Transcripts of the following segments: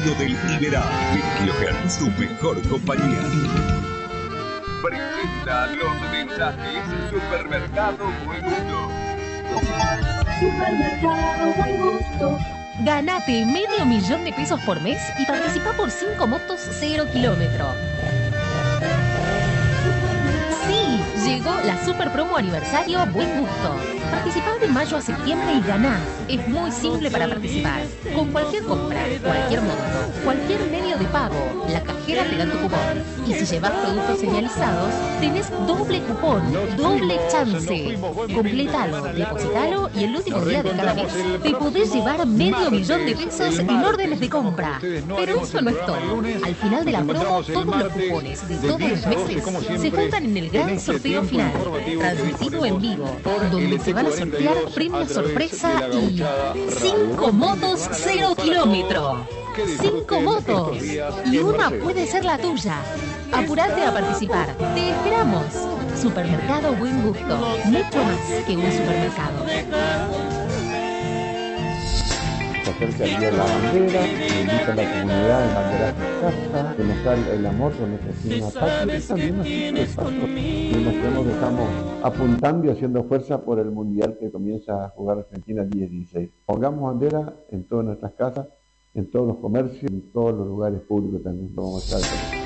radio del Iberá. 20 kHz, tu mejor compañía. Presenta los mensajes Supermercado Buen Gusto. Supermercado Buen Gusto. Ganate $500,000 por mes y participa por 5 motos 0 kilómetro. Sí, llegó la super promo aniversario Buen Gusto. Participá de mayo a septiembre y ganá. Es muy simple para participar. Con cualquier compra, cualquier monto, cualquier medio de pago, la cajera te da tu cupón. Y si llevas productos señalizados, tenés doble cupón, doble chance. Completalo, depositalo y el último día de cada mes te podés llevar $500,000 en órdenes de compra. Pero eso no es todo. Al final de la promo, todos los cupones de todos los meses se juntan en el gran sorteo final, transmitido en vivo, donde se van a sortear premios sorpresa y 5 motos 0 kilómetro. 5 motos y una puede ser la tuya. Apurate a participar. Te esperamos. Supermercado Buen Gusto. Mucho más que un supermercado. Se acerca el Día de la Bandera, se invita a la comunidad a embanderar su casa, demostrar el amor con nuestra estima patria y también nuestro paso. Y mostramos que estamos apuntando y haciendo fuerza por el Mundial que comienza a jugar Argentina el 10-16. Pongamos bandera en todas nuestras casas, en todos los comercios, en todos los lugares públicos también lo vamos a estar.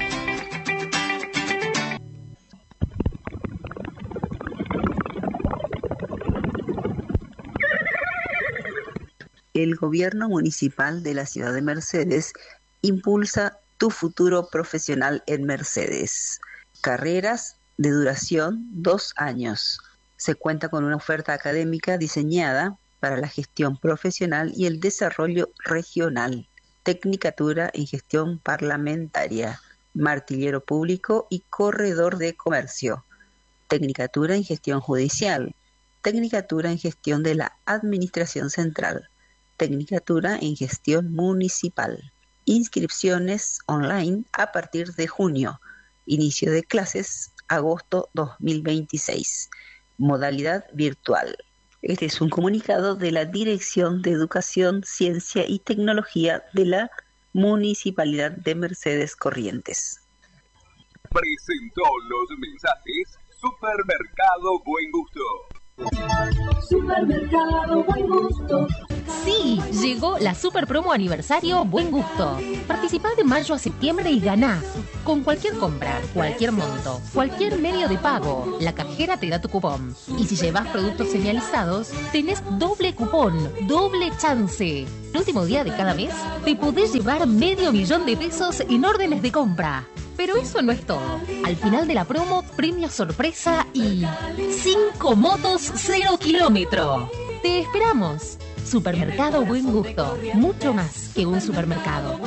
El gobierno municipal de la ciudad de Mercedes impulsa tu futuro profesional en Mercedes. Carreras de duración 2 años. Se cuenta con una oferta académica diseñada para la gestión profesional y el desarrollo regional. Tecnicatura en gestión parlamentaria, martillero público y corredor de comercio. Tecnicatura en gestión judicial. Tecnicatura en gestión de la administración central. Tecnicatura en gestión municipal. Inscripciones online a partir de junio. Inicio de clases agosto 2026. Modalidad virtual. Este es un comunicado de la Dirección de Educación, Ciencia y Tecnología de la Municipalidad de Mercedes Corrientes. Presentó los mensajes Supermercado Buen Gusto. Supermercado Buen Gusto. Sí, llegó la super promo aniversario Buen Gusto. Participá de mayo a septiembre y ganá. Con cualquier compra, cualquier monto, cualquier medio de pago, la cajera te da tu cupón. Y si llevas productos señalizados, tenés doble cupón, doble chance. El último día de cada mes te podés llevar $500,000 en órdenes de compra. Pero eso no es todo. Al final de la promo, premio sorpresa y 5 motos 0 kilómetro. Te esperamos. Supermercado Buen Gusto. Mucho más que un supermercado.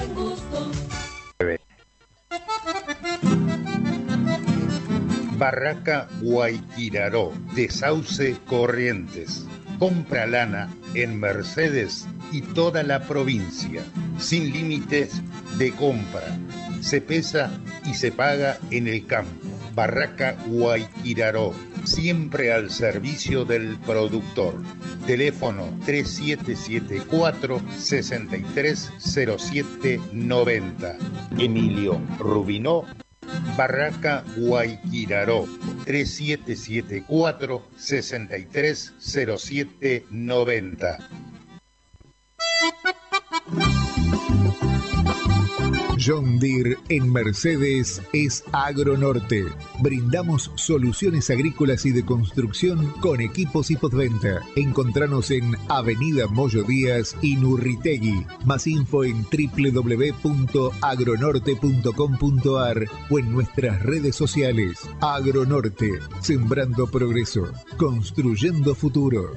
Barraca Guayquiraró, de Sauce Corrientes. Compra lana en Mercedes y toda la provincia, sin límites de compra. Se pesa y se paga en el campo. Barraca Guayquiraró, siempre al servicio del productor. Teléfono 3774-630790. Emilio Rubinó, Barraca Guayquiraró, 3774-630790. John Deere en Mercedes es Agronorte. Brindamos soluciones agrícolas y de construcción con equipos y postventa. Encontranos en Avenida Moyo Díaz y Nurritegui. Más info en www.agronorte.com.ar o en nuestras redes sociales. Agronorte, sembrando progreso, construyendo futuro.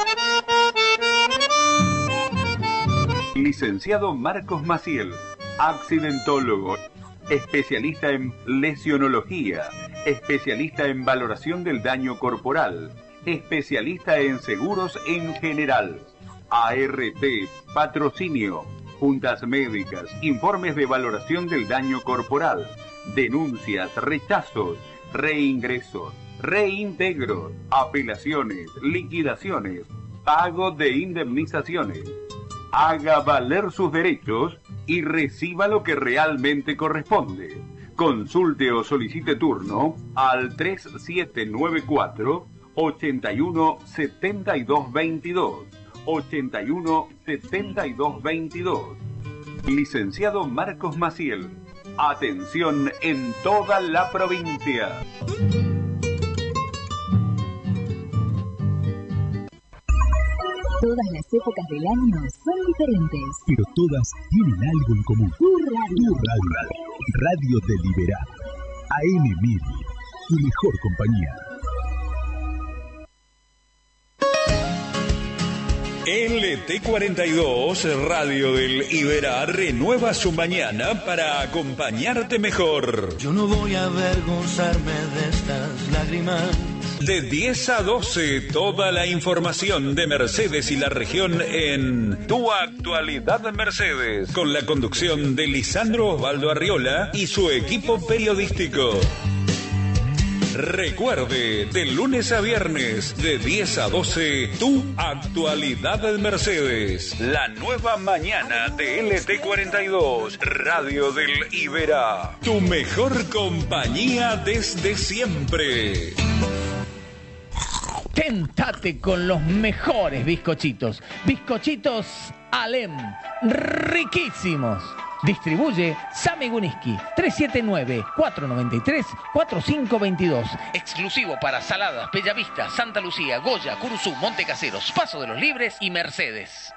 Licenciado Marcos Maciel, accidentólogo, especialista en lesionología, especialista en valoración del daño corporal, especialista en seguros en general, ART, patrocinio, juntas médicas, informes de valoración del daño corporal, denuncias, rechazos, reingresos, reintegros, apelaciones, liquidaciones, pago de indemnizaciones. Haga valer sus derechos y reciba lo que realmente corresponde. Consulte o solicite turno al 3794 81 72 22. 81 72 22. Licenciado Marcos Maciel. Atención en toda la provincia. Todas las épocas del año son diferentes, pero todas tienen algo en común. Tu radio. Radio de Liberá. AM1000, tu mejor compañía. LT42, Radio del Iberá, renueva su mañana para acompañarte mejor. Yo no voy a avergonzarme de estas lágrimas. De 10 a 12, toda la información de Mercedes y la región en Tu Actualidad Mercedes, con la conducción de Lisandro Osvaldo Arriola y su equipo periodístico. Recuerde, de lunes a viernes, de 10 a 12, Tu Actualidad Mercedes. La nueva mañana de LT42, Radio del Iberá. Tu mejor compañía desde siempre. Tentate con los mejores bizcochitos. Bizcochitos Alem. Riquísimos. Distribuye Sami Guniski, 379-493-4522. Exclusivo para Saladas, Bellavista, Santa Lucía, Goya, Curuzú, Montecaseros, Paso de los Libres y Mercedes.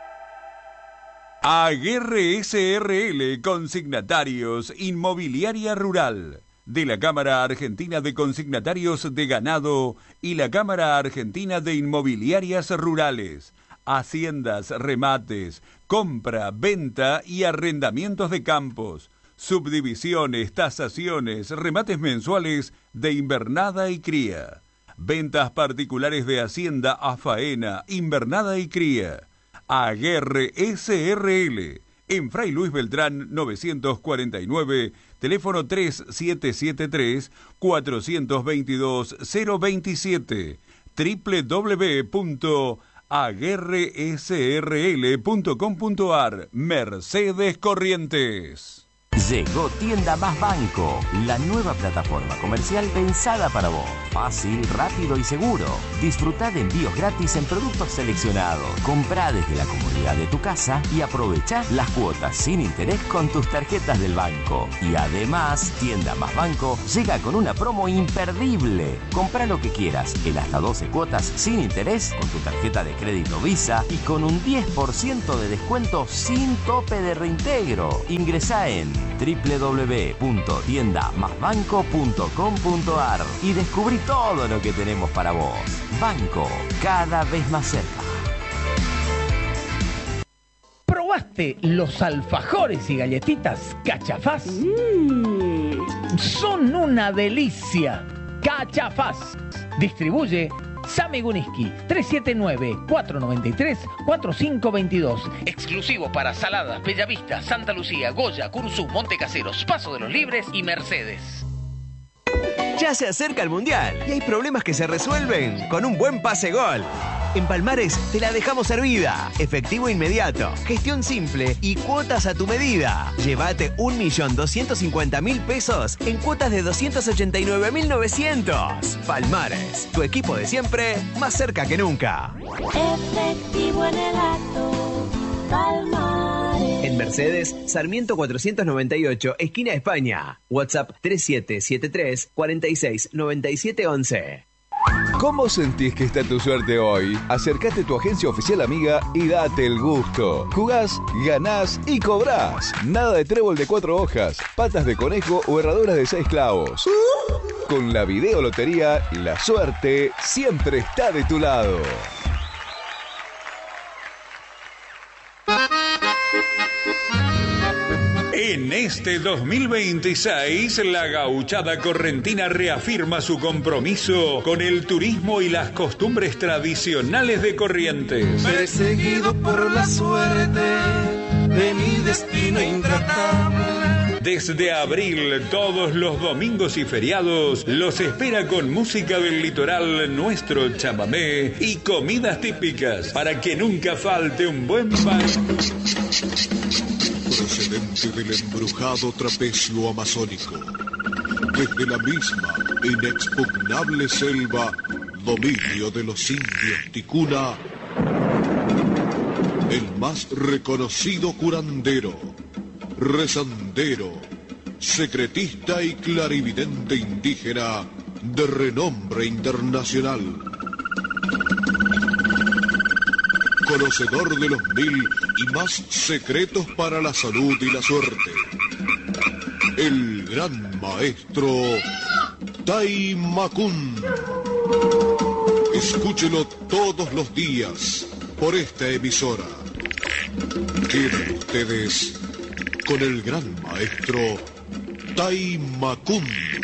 Aguerre SRL, Consignatarios, Inmobiliaria Rural. De la Cámara Argentina de Consignatarios de Ganado y la Cámara Argentina de Inmobiliarias Rurales. Haciendas, remates, compra, venta y arrendamientos de campos, subdivisiones, tasaciones, remates mensuales de invernada y cría, ventas particulares de hacienda a faena, invernada y cría. Aguerre SRL, en Fray Luis Beltrán 949, teléfono 3723-422-027, www.aguerresrl.com.ar. Mercedes Corrientes. Llegó Tienda Más Banco, la nueva plataforma comercial pensada para vos. Fácil, rápido y seguro. Disfrutá de envíos gratis en productos seleccionados. Comprá desde la comodidad de tu casa y aprovechá las cuotas sin interés con tus tarjetas del banco. Y además, Tienda Más Banco llega con una promo imperdible. Comprá lo que quieras en hasta 12 cuotas sin interés con tu tarjeta de crédito Visa y con un 10% de descuento sin tope de reintegro. Ingresá en www.tiendamasbanco.com.ar y descubrí todo lo que tenemos para vos. Banco, cada vez más cerca. ¿Probaste los alfajores y galletitas Cachafaz? Son una delicia. Cachafaz. Distribuye Sami Guniski, 379-493-4522. Exclusivo para Saladas, Bellavista, Santa Lucía, Goya, Curuzú, Montecaseros, Paso de los Libres y Mercedes. Ya se acerca el Mundial y hay problemas que se resuelven con un buen pase gol. En Palmares te la dejamos servida. Efectivo inmediato, gestión simple y cuotas a tu medida. Llévate 1.250.000 pesos en cuotas de 289.900. Palmares, tu equipo de siempre, más cerca que nunca. Efectivo en el acto, Palmares. En Mercedes, Sarmiento 498, esquina España. WhatsApp 3773 46 97 11. ¿Cómo sentís que está tu suerte hoy? Acércate a tu agencia oficial amiga y date el gusto. Jugás, ganás y cobrás. Nada de trébol de 4 hojas, patas de conejo o herraduras de 6 clavos. Con la videolotería, la suerte siempre está de tu lado. En este 2026, la Gauchada Correntina reafirma su compromiso con el turismo y las costumbres tradicionales de Corrientes. Perseguido por la suerte de mi destino intratable. Desde abril, todos los domingos y feriados, los espera con música del litoral, nuestro chamamé y comidas típicas, para que nunca falte un buen pan. procedente del embrujado trapecio amazónico. Desde la misma inexpugnable selva, dominio de los indios ticuna, el más reconocido curandero, rezandero, secretista y clarividente indígena de renombre internacional. Conocedor de los 1000 y más secretos para la salud y la suerte. El gran maestro Taimakún. Escúchelo todos los días por esta emisora. Quedan ustedes con el gran maestro Taimakún.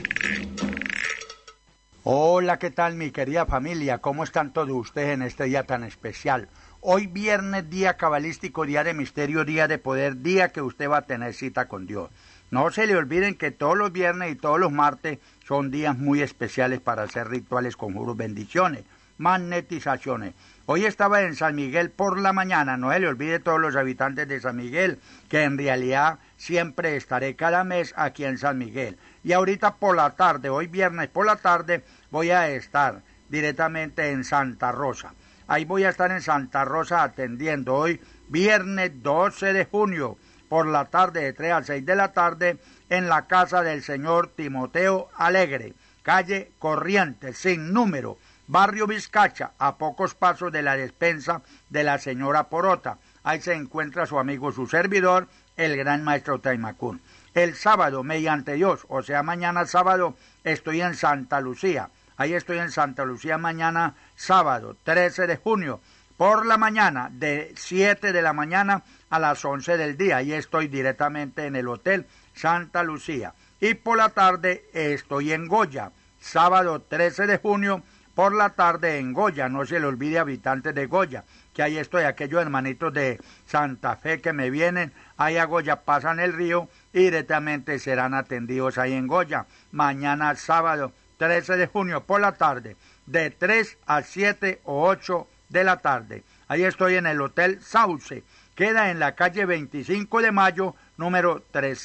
Hola, ¿qué tal mi querida familia? ¿Cómo están todos ustedes en este día tan especial? Hoy viernes, día cabalístico, día de misterio, día de poder, día que usted va a tener cita con Dios. No se le olviden que todos los viernes y todos los martes son días muy especiales para hacer rituales, conjuros, bendiciones, magnetizaciones. Hoy estaba en San Miguel por la mañana, no se le olvide todos los habitantes de San Miguel, que en realidad siempre estaré cada mes aquí en San Miguel. Y ahorita por la tarde, hoy viernes por la tarde, voy a estar directamente en Santa Rosa. Ahí voy a estar en Santa Rosa atendiendo hoy viernes 12 de junio por la tarde de 3 a 6 de la tarde en la casa del señor Timoteo Alegre, calle Corrientes, sin número, barrio Vizcacha, a pocos pasos de la despensa de la señora Porota. Ahí se encuentra su amigo, su servidor, el gran maestro Taimakún. El sábado, mediante Dios, o sea mañana sábado, estoy en Santa Lucía. Ahí estoy en Santa Lucía mañana sábado, 13 de junio, por la mañana, de 7 de la mañana a las 11 del día. Ahí estoy directamente en el Hotel Santa Lucía. Y por la tarde estoy en Goya, sábado 13 de junio, por la tarde en Goya. No se le olvide, habitantes de Goya, que ahí estoy, aquellos hermanitos de Santa Fe que me vienen, ahí a Goya pasan el río y directamente serán atendidos ahí en Goya. Mañana sábado 13 de junio por la tarde, de 3 a 7 o 8 de la tarde. Ahí estoy en el Hotel Sauce, queda en la calle 25 de Mayo, número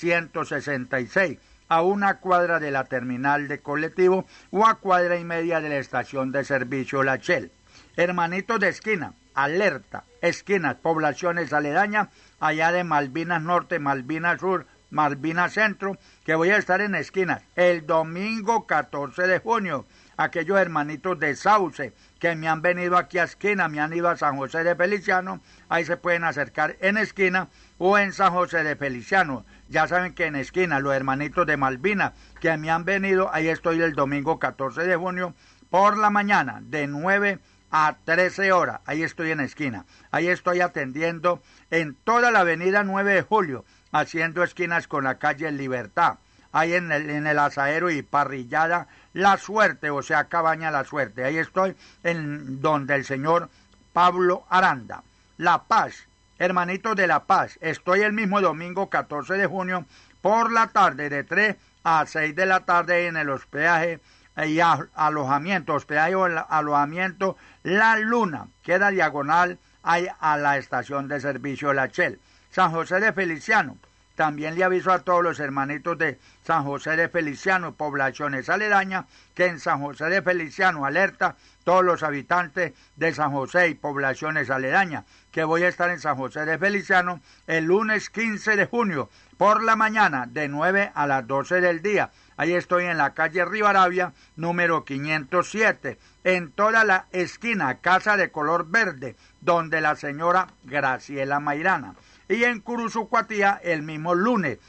366, a una cuadra de la terminal de colectivo o a cuadra y media de la estación de servicio La Shell. Hermanitos de esquina, alerta, esquinas, poblaciones aledañas, allá de Malvinas Norte, Malvinas Sur, Malvinas Centro, que voy a estar en esquinas el domingo 14 de junio. Aquellos hermanitos de Sauce que me han venido aquí a esquina, me han ido a San José de Feliciano, ahí se pueden acercar en esquina o en San José de Feliciano. Ya saben que en esquina, los hermanitos de Malvinas que me han venido, ahí estoy el domingo 14 de junio por la mañana, de 9 a 13 horas, ahí estoy en esquina. Ahí estoy atendiendo en toda la avenida 9 de julio, haciendo esquinas con la calle Libertad, ahí en el asadero y parrillada La Suerte, o sea, Cabaña La Suerte. Ahí estoy en donde el señor Pablo Aranda. La Paz, hermanitos de La Paz, estoy el mismo domingo 14 de junio por la tarde, de 3 a 6 de la tarde en el hospedaje y alojamiento, hospedaje o alojamiento La Luna, queda diagonal ahí a la estación de servicio La Shell. San José de Feliciano, también le aviso a todos los hermanitos de San José de Feliciano, poblaciones aledañas, que en San José de Feliciano, alerta, todos los habitantes de San José y poblaciones aledañas, que voy a estar en San José de Feliciano el lunes 15 de junio, por la mañana, de 9 a las 12 del día. Ahí estoy en la calle Rivadavia, número 507, en toda la esquina, casa de color verde, donde la señora Graciela Mairana. Y en Curuzucuatía el mismo lunes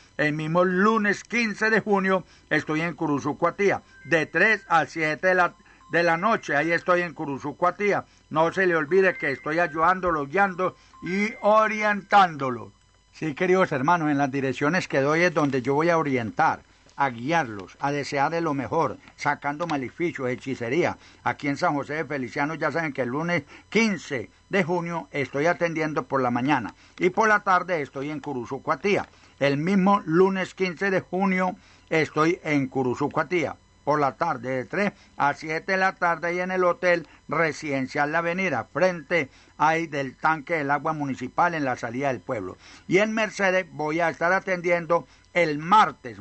15 de junio, estoy en Curuzucuatía, de 3 a 7 de la noche, ahí estoy en Curuzucuatía. No se le olvide que estoy ayudándolo, guiando y orientándolo. Sí, queridos hermanos, en las direcciones que doy es donde yo voy a orientar, a guiarlos, a desearles lo mejor, sacando maleficios, hechicería. Aquí en San José de Feliciano ya saben que el lunes 15 de junio estoy atendiendo por la mañana y por la tarde estoy en Curuzucuatía. El mismo lunes 15 de junio estoy en Curuzucuatía. por la tarde, de 3 a 7 de la tarde, y en el Hotel Residencial La Avenida, frente ahí del tanque del agua municipal en la salida del pueblo. Y en Mercedes voy a estar atendiendo el martes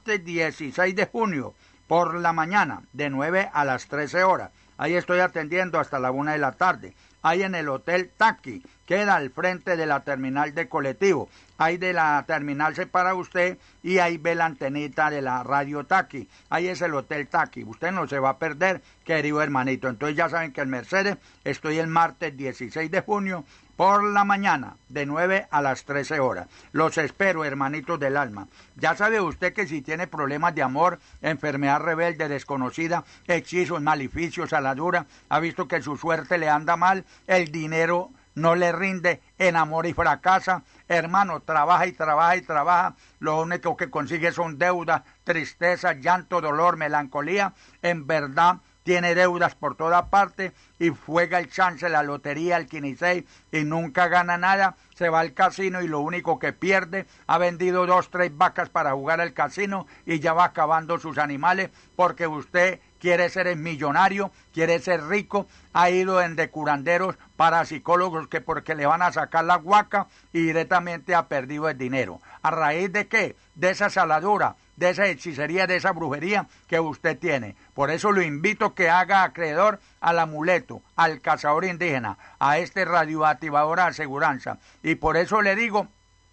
16 de junio, por la mañana, de 9 a las 13 horas. Ahí estoy atendiendo hasta la 1 de la tarde. Ahí en el Hotel Taqui, queda al frente de la terminal de colectivo. Ahí de la terminal se para usted y ahí ve la antenita de la radio Taqui. Ahí es el Hotel Taqui. Usted no se va a perder, querido hermanito. Entonces ya saben que en Mercedes estoy el martes 16 de junio por la mañana, de 9 a las 13 horas. Los espero, hermanitos del alma. Ya sabe usted que si tiene problemas de amor, enfermedad rebelde, desconocida, hechizos, maleficios, saladura, ha visto que su suerte le anda mal, el dinero no le rinde, enamora y fracasa. Hermano, trabaja y trabaja y trabaja. Lo único que consigue son deudas, tristeza, llanto, dolor, melancolía. En verdad, tiene deudas por toda parte y juega el chance, la lotería, el quinisei y nunca gana nada. Se va al casino y lo único que pierde, ha vendido 2, 3 vacas para jugar al casino y ya va acabando sus animales porque usted quiere ser millonario, quiere ser rico, ha ido en de curanderos, parapsicólogos que porque le van a sacar la guaca y directamente ha perdido el dinero. ¿A raíz de qué? De esa saladura, de esa hechicería, de esa brujería que usted tiene. Por eso lo invito que haga acreedor al amuleto, al cazador indígena, a este radioactivador de aseguranza. Y por eso le digo,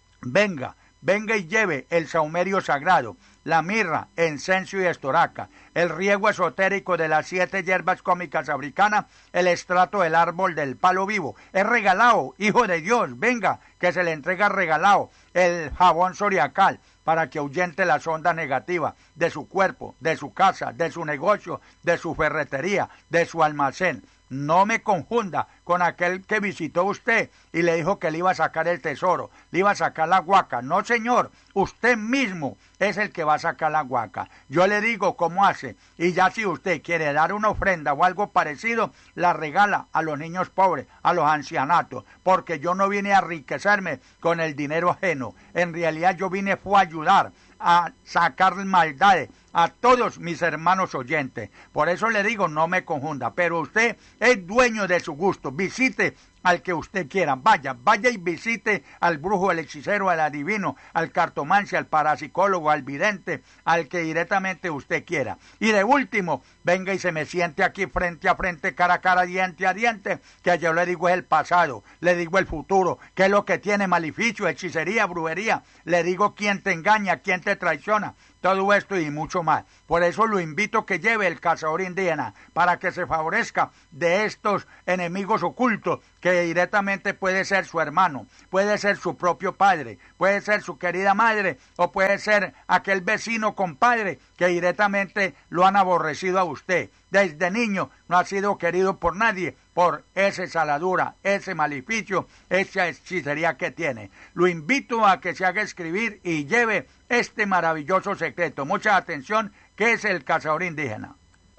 venga y lleve el saumerio sagrado, la mirra, incenso y estoraca, el riego esotérico de las 7 hierbas cómicas africanas, el extracto del árbol del palo vivo. Es regalado, hijo de Dios, venga, que se le entrega regalado. El jabón zodiacal, para que ahuyente las ondas negativas de su cuerpo, de su casa, de su negocio, de su ferretería, de su almacén. No me confunda con aquel que visitó usted y le dijo que le iba a sacar el tesoro, le iba a sacar la guaca. No, señor, usted mismo es el que va a sacar la guaca. Yo le digo cómo hace, y ya si usted quiere dar una ofrenda o algo parecido, la regala a los niños pobres, a los ancianatos, porque yo no vine a enriquecerme con el dinero ajeno. En realidad yo vine fue a ayudar, a sacar maldades a todos mis hermanos oyentes. Por eso le digo, no me confunda, pero usted es dueño de su gusto. Visite al que usted quiera, vaya y visite al brujo, al hechicero, al adivino, al cartomancia, al parapsicólogo, al vidente, al que directamente usted quiera. Y de último, venga y se me siente aquí frente a frente, cara a cara, diente a diente, que yo le digo es el pasado, le digo el futuro, qué es lo que tiene maleficio, hechicería, brujería, le digo quién te engaña, quién te traiciona. Todo esto y mucho más. Por eso lo invito que lleve el cazador indígena para que se favorezca de estos enemigos ocultos que directamente puede ser su hermano, puede ser su propio padre, puede ser su querida madre o puede ser aquel vecino compadre que directamente lo han aborrecido a usted. Desde niño no ha sido querido por nadie por esa saladura, ese maleficio, esa hechicería que tiene. Lo invito a que se haga escribir y lleve este maravilloso secreto. Mucha atención, que es el cazador indígena.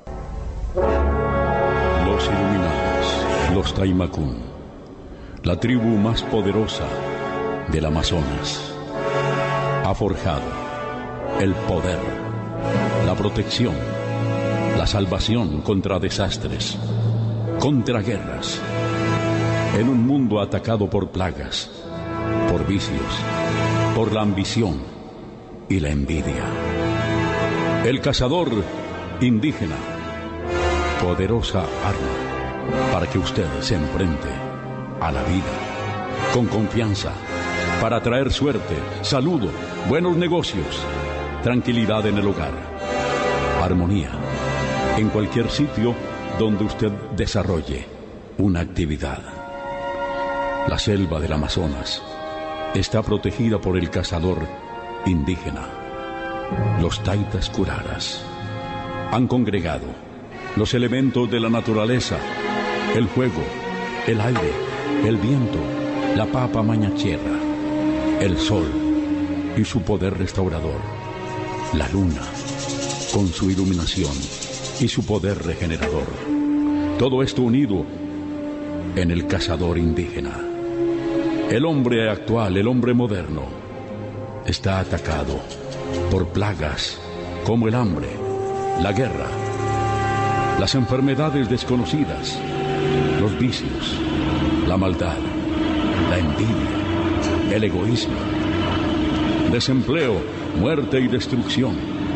Los iluminados, los Taimacún, la tribu más poderosa del Amazonas, ha forjado el poder, la protección, la salvación contra desastres, contra guerras, en un mundo atacado por plagas, por vicios, por la ambición y la envidia. El cazador indígena, poderosa arma para que usted se enfrente a la vida con confianza, para traer suerte, salud, buenos negocios, tranquilidad en el hogar, armonía en cualquier sitio donde usted desarrolle una actividad. La selva del Amazonas está protegida por el cazador indígena. Los Taitas Curaras han congregado los elementos de la naturaleza, el fuego, el aire, el viento, la papa mañachierra, el sol y su poder restaurador, la luna con su iluminación y su poder regenerador. Todo esto unido en el cazador indígena. El hombre actual, el hombre moderno, está atacado por plagas como el hambre, la guerra, las enfermedades desconocidas, los vicios, la maldad, la envidia, el egoísmo, desempleo, muerte y destrucción.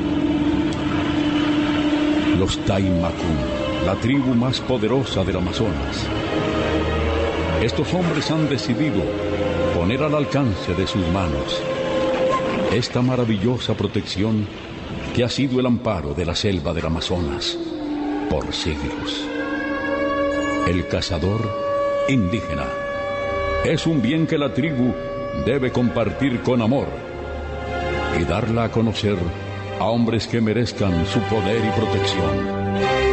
Los Taimakun, la tribu más poderosa del Amazonas. Estos hombres han decidido poner al alcance de sus manos esta maravillosa protección que ha sido el amparo de la selva del Amazonas por siglos. El cazador indígena es un bien que la tribu debe compartir con amor y darla a conocer a hombres que merezcan su poder y protección.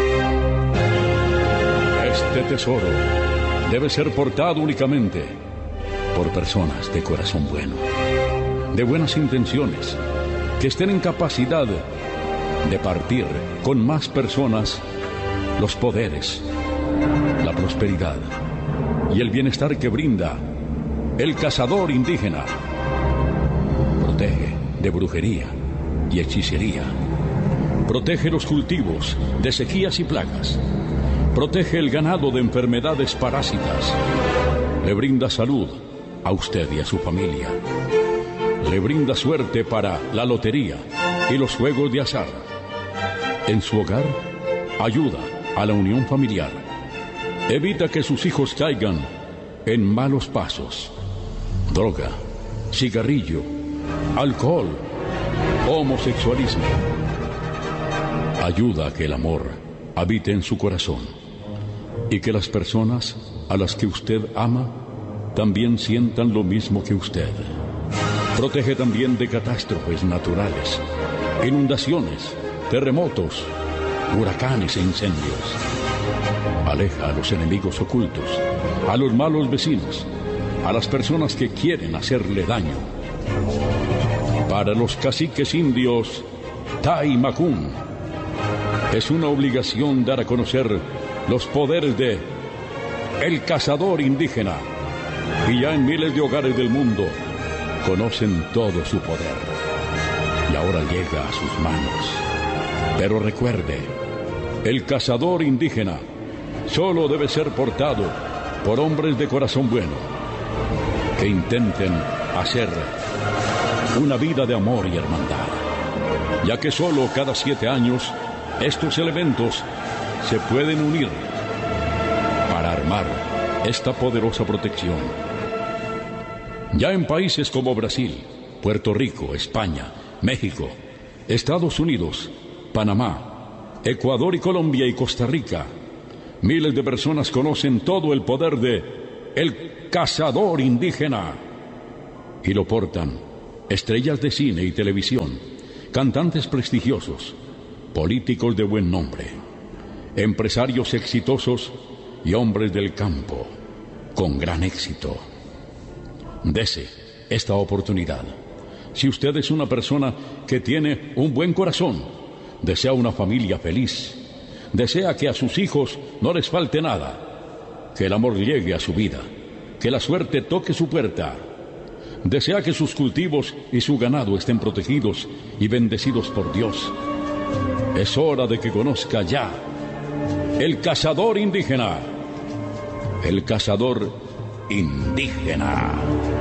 Este tesoro debe ser portado únicamente por personas de corazón bueno, de buenas intenciones, que estén en capacidad de partir con más personas los poderes, la prosperidad y el bienestar que brinda el cazador indígena. Protege de brujería y hechicería. Protege los cultivos de sequías y plagas. Protege el ganado de enfermedades parásitas. Le brinda salud a usted y a su familia. Le brinda suerte para la lotería y los juegos de azar. En su hogar, ayuda a la unión familiar. Evita que sus hijos caigan en malos pasos. Droga, cigarrillo, alcohol, homosexualismo. Ayuda a que el amor habite en su corazón y que las personas a las que usted ama también sientan lo mismo que usted. Protege también de catástrofes naturales, inundaciones, terremotos, huracanes e incendios. Aleja a los enemigos ocultos, a los malos vecinos, a las personas que quieren hacerle daño. Para los caciques indios Taimakun es una obligación dar a conocer los poderes de el cazador indígena, y ya en miles de hogares del mundo conocen todo su poder y ahora llega a sus manos. Pero recuerde, el cazador indígena solo debe ser portado por hombres de corazón bueno que intenten hacer una vida de amor y hermandad, ya que solo cada 7 años estos elementos se pueden unir para armar esta poderosa protección. Ya en países como Brasil, Puerto Rico, España, México, Estados Unidos, Panamá, Ecuador y Colombia y Costa Rica, miles de personas conocen todo el poder de el cazador indígena y lo portan estrellas de cine y televisión, cantantes prestigiosos, políticos de buen nombre, empresarios exitosos y hombres del campo con gran éxito. Dese esta oportunidad. Si usted es una persona que tiene un buen corazón, desea una familia feliz, desea que a sus hijos no les falte nada, que el amor llegue a su vida, que la suerte toque su puerta, desea que sus cultivos y su ganado estén protegidos y bendecidos por Dios, es hora de que conozca ya el cazador indígena. El cazador indígena.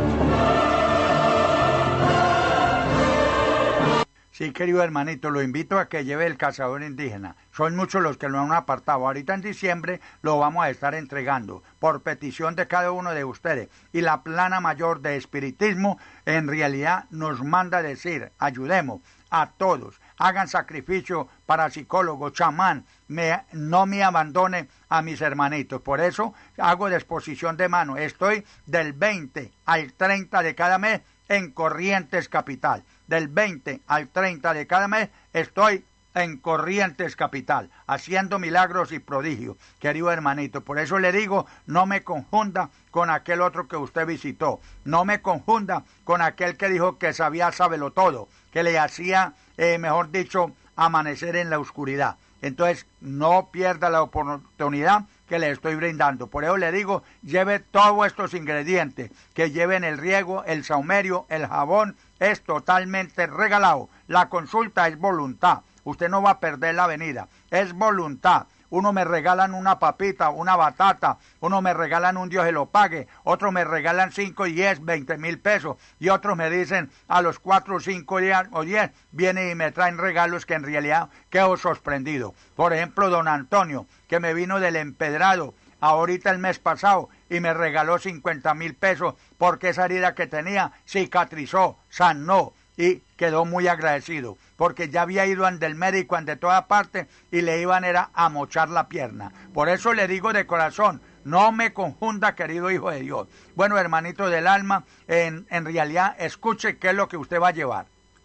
Sí, querido hermanito, lo invito a que lleve el cazador indígena. Son muchos los que lo han apartado. Ahorita en diciembre lo vamos a estar entregando por petición de cada uno de ustedes. Y la plana mayor de espiritismo en realidad nos manda decir, ayudemos a todos, hagan sacrificio para psicólogo, chamán, no me abandone a mis hermanitos. Por eso hago disposición de mano. Estoy del 20 al 30 de cada mes en Corrientes Capital. Del 20 al 30 de cada mes estoy en Corrientes Capital, haciendo milagros y prodigios, querido hermanito. Por eso le digo, no me confunda con aquel otro que usted visitó. No me confunda con aquel que dijo que sabía sábelo todo, que le hacía, mejor dicho, amanecer en la oscuridad. Entonces, no pierda la oportunidad que le estoy brindando. Por eso le digo, lleve todos estos ingredientes, que lleven el riego, el saumerio, el jabón, es totalmente regalado. La consulta es voluntad. usted no va a perder la avenida. Es voluntad. Uno me regalan una papita, una batata, uno me regalan un Dios se lo pague, otros me regalan 5, 10, 20 mil pesos, y otros me dicen a los 4, 5 o 10, vienen y me traen regalos que en realidad quedo sorprendido. Por ejemplo, don Antonio, que me vino del Empedrado ahorita el mes pasado y me regaló 50 mil pesos porque esa herida que tenía cicatrizó, sanó, y quedó muy agradecido, porque ya había ido ante el médico, ante toda parte, y le iban era a mochar la pierna. Por eso le digo de corazón, no me confunda, querido hijo de Dios. Bueno, hermanito del alma, en realidad, escuche qué es lo que usted va a llevar.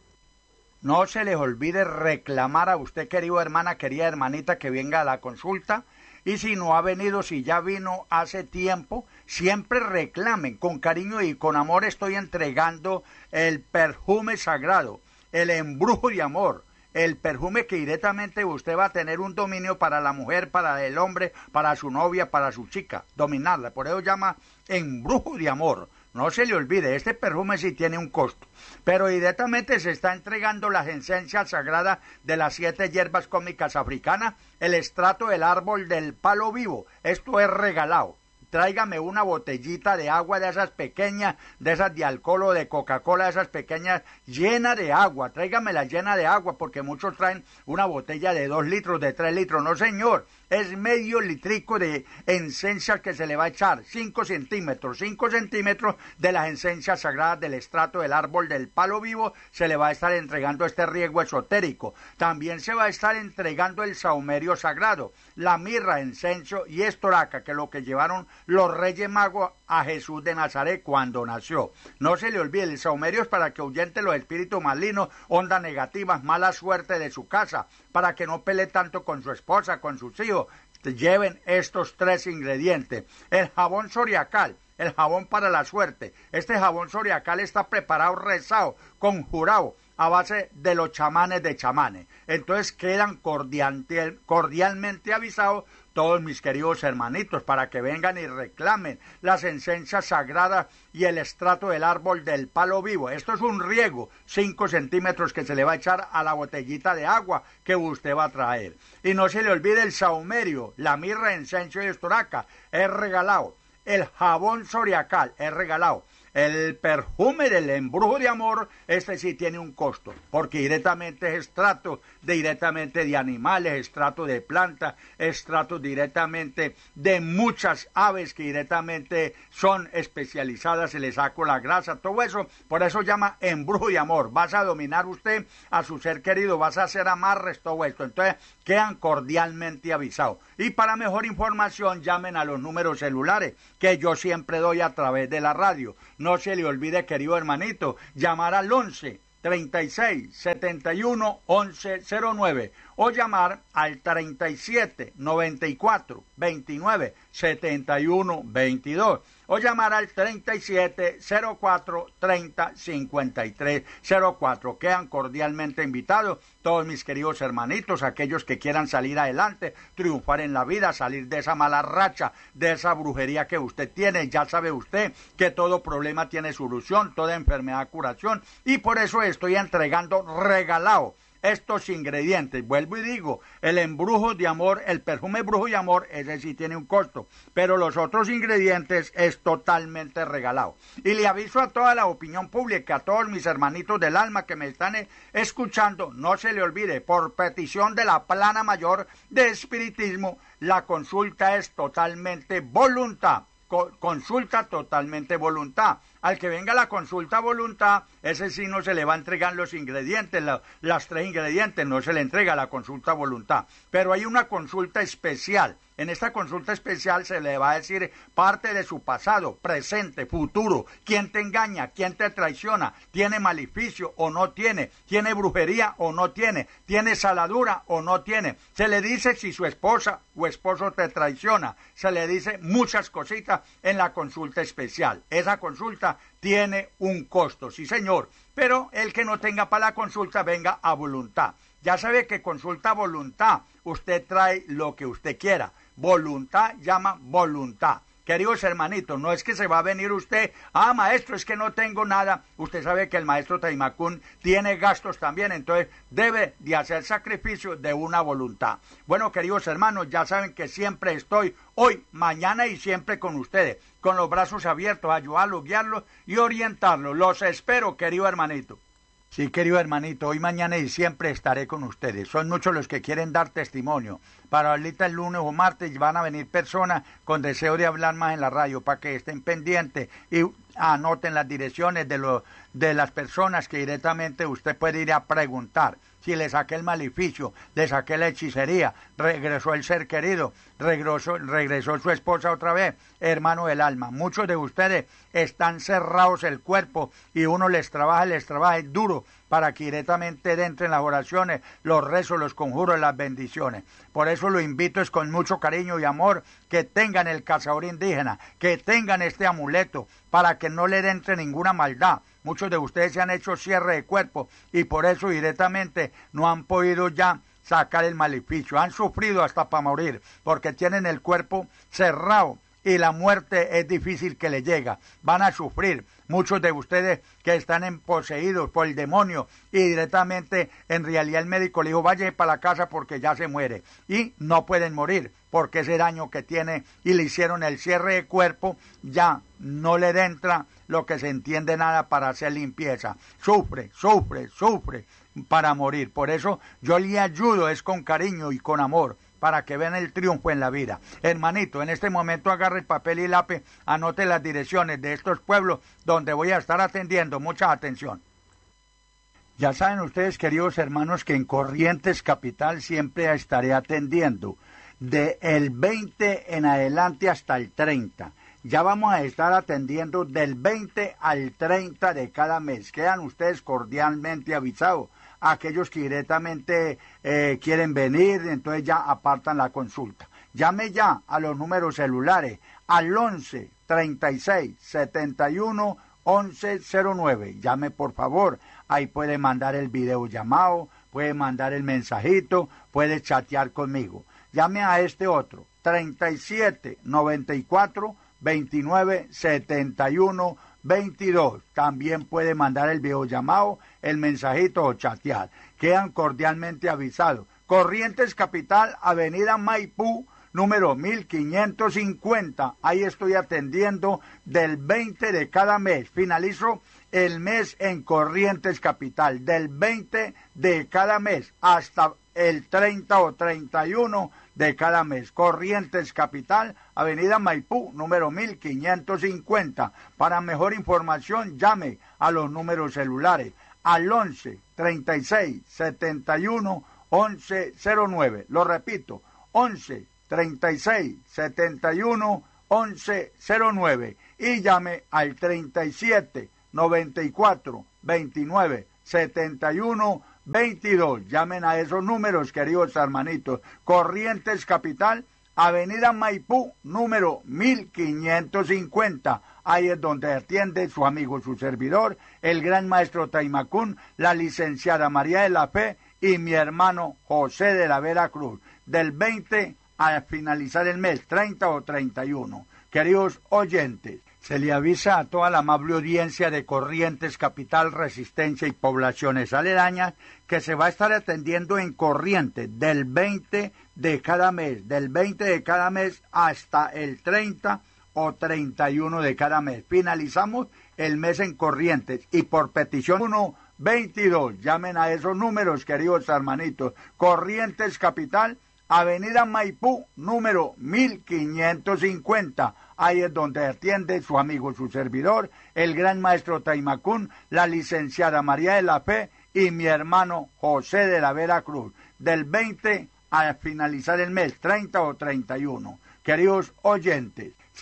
No se les olvide reclamar a usted, querido hermana, querida hermanita, que venga a la consulta. Y si no ha venido, si ya vino hace tiempo, siempre reclamen. Con cariño y con amor estoy entregando el perfume sagrado, el embrujo de amor, el perfume que directamente usted va a tener un dominio para la mujer, para el hombre, para su novia, para su chica, dominarla. Por eso llama embrujo de amor. No se le olvide, este perfume sí tiene un costo, pero directamente se está entregando las esencias sagradas de las 7 hierbas cósmicas africanas, el extracto del árbol del palo vivo. Esto es regalado. Tráigame una botellita de agua de esas pequeñas, de esas de alcohol o de Coca-Cola, de esas pequeñas, llena de agua. Tráigamela llena de agua, porque muchos traen una botella de 2 litros, de 3 litros. No, señor, es medio litrico de esencia que se le va a echar, 5 centímetros de las esencias sagradas del extracto del árbol del palo vivo. Se le va a estar entregando este riego esotérico. También se va a estar entregando el saumerio sagrado, la mirra, incienso y estoraca, que es lo que llevaron los Reyes Magos a Jesús de Nazaret cuando nació. No se le olvide, el saumerio es para que ahuyente los espíritus malignos, ondas negativas, mala suerte de su casa, para que no pelee tanto con su esposa, con sus hijos. Lleven estos 3 ingredientes. El jabón zodiacal, el jabón para la suerte. Este jabón zodiacal está preparado, rezado, conjurado a base de los chamanes de chamanes. Entonces quedan cordialmente avisados todos mis queridos hermanitos, para que vengan y reclamen las esencias sagradas y el extracto del árbol del palo vivo. Esto es un riego, 5 centímetros que se le va a echar a la botellita de agua que usted va a traer. Y no se le olvide el saumerio, la mirra, incienso y estoraca, es regalado. El jabón zodiacal es regalado. El perfume del embrujo de amor, este sí tiene un costo, porque directamente es extracto directamente de animales, extracto de plantas, extracto directamente de muchas aves que directamente son especializadas, se le saca la grasa, todo eso, por eso llama embrujo de amor. Vas a dominar usted a su ser querido, vas a hacer amarres, todo esto. Entonces quedan cordialmente avisados. Y para mejor información, llamen a los números celulares que yo siempre doy a través de la radio. No se le olvide, querido hermanito, llamar al 11 36 71 11 09 o llamar al 37 94 29 71 22 o llamar al 37 04 30 53 04. Quedan cordialmente invitados todos mis queridos hermanitos, aquellos que quieran salir adelante, triunfar en la vida, salir de esa mala racha, de esa brujería que usted tiene. Ya sabe usted que todo problema tiene solución, toda enfermedad curación, y por eso estoy entregando regalado estos ingredientes. Vuelvo y digo, el embrujo de amor, el perfume embrujo de amor, ese sí tiene un costo, pero los otros ingredientes es totalmente regalado. Y le aviso a toda la opinión pública, a todos mis hermanitos del alma que me están escuchando, no se le olvide, por petición de la plana mayor de espiritismo, la consulta es totalmente voluntad. Consulta totalmente voluntad. Al que venga la consulta voluntad, ese sí no se le va a entregar los ingredientes, las 3 ingredientes, no se le entrega la consulta voluntad. Pero hay una consulta especial. En esta consulta especial se le va a decir parte de su pasado, presente, futuro, quién te engaña, quién te traiciona, tiene maleficio o no tiene brujería o no tiene saladura o no tiene. Se le dice si su esposa o esposo te traiciona, se le dice muchas cositas en la consulta especial. Esa consulta tiene un costo, sí señor, pero el que no tenga para la consulta venga a voluntad. Ya sabe que consulta voluntad, usted trae lo que usted quiera. Voluntad llama voluntad. queridos hermanitos, no es que se va a venir usted, maestro, es que no tengo nada. Usted sabe que el maestro Taimacún tiene gastos también, entonces debe de hacer sacrificio de una voluntad. Bueno, queridos hermanos, ya saben que siempre estoy hoy, mañana y siempre con ustedes, con los brazos abiertos, ayudarlos, guiarlos y orientarlos. Los espero, querido hermanito. Sí, querido hermanito, hoy, mañana y siempre estaré con ustedes. Son muchos los que quieren dar testimonio. Para ahorita el lunes o martes van a venir personas con deseo de hablar más en la radio, para que estén pendientes y anoten las direcciones de las personas que directamente usted puede ir a preguntar. Si le saqué el maleficio, le saqué la hechicería, regresó el ser querido, regresó su esposa otra vez, hermano del alma. Muchos de ustedes están cerrados el cuerpo y uno les trabaja duro para que directamente entren las oraciones, los rezos, los conjuros, las bendiciones. Por eso lo invito es con mucho cariño y amor que tengan el cazador indígena, que tengan este amuleto para que no le entre ninguna maldad. Muchos de ustedes se han hecho cierre de cuerpo y por eso directamente no han podido ya sacar el maleficio. Han sufrido hasta para morir porque tienen el cuerpo cerrado y la muerte es difícil que le llega. Van a sufrir. Muchos de ustedes que están poseídos por el demonio y directamente en realidad el médico le dijo vaya para la casa porque ya se muere y no pueden morir porque ese daño que tiene y le hicieron el cierre de cuerpo ya no le entra lo que se entiende nada para hacer limpieza. Sufre para morir. Por eso yo le ayudo es con cariño y con amor, para que vean el triunfo en la vida. Hermanito, en este momento agarre el papel y lápiz, anote las direcciones de estos pueblos donde voy a estar atendiendo. Mucha atención. Ya saben ustedes, queridos hermanos, que en Corrientes Capital siempre estaré atendiendo del 20 en adelante hasta el 30. Ya vamos a estar atendiendo del 20 al 30 de cada mes. Quedan ustedes cordialmente avisados. Aquellos que directamente quieren venir, entonces ya apartan la consulta. Llame ya a los números celulares al 11 36 71 11 09. Llame por favor, ahí puede mandar el videollamado, puede mandar el mensajito, puede chatear conmigo. Llame a este otro, 37 94 29 71 22. También puede mandar el videollamado, el mensajito o chatear. Quedan cordialmente avisados. Corrientes Capital, Avenida Maipú, número 1550. Ahí estoy atendiendo del 20 de cada mes. Finalizo el mes en Corrientes Capital, del 20 de cada mes hasta el 30 o 31 de cada mes. Corrientes Capital, Avenida Maipú, número 1550. Para mejor información, llame a los números celulares al 11 36 71 11 09. Lo repito, 11 36 71 11 09. Y llame al 37 94 29 71 22. Llamen a esos números, queridos hermanitos. Corrientes Capital, Avenida Maipú, número 1550. Ahí es donde atiende su amigo, su servidor, el gran maestro Taimacún, la licenciada María de la Fe y mi hermano José de la Vera Cruz. Del 20 a finalizar el mes, 30 o 31. Queridos oyentes, se le avisa a toda la amable audiencia de Corrientes Capital, Resistencia y poblaciones aledañas que se va a estar atendiendo en Corrientes del 20 de cada mes, hasta el 30 o 31 de cada mes. Finalizamos el mes en Corrientes y por petición 122, llamen a esos números, queridos hermanitos. Corrientes Capital, Avenida Maipú, número 1550. Ahí es donde atiende su amigo, su servidor, el gran maestro Taimacún, la licenciada María de la Fe y mi hermano José de la Vera Cruz. Del 20 a finalizar el mes, 30 o 31. Queridos oyentes,